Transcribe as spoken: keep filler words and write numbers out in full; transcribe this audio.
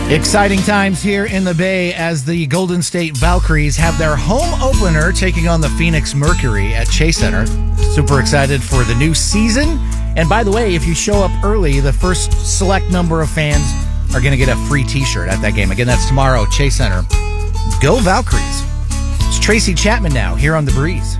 Exciting times here in the Bay as the Golden State Valkyries have their home opener taking on the Phoenix Mercury at Chase Center. Super excited for the new season. And by the way, if you show up early, the first select number of fans are going to get a free t-shirt at that game. Again, that's tomorrow, Chase Center. Go Valkyries. It's Tracy Chapman now here on The Breeze.